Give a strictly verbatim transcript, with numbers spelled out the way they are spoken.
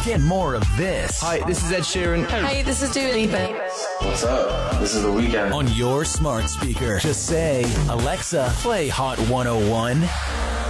Get more of this. Hi, this is Ed Sheeran. Hey, this is Dua Lipa. What's up? This is The Weeknd. On your smart speaker. Just say, Alexa, play Hot one oh one.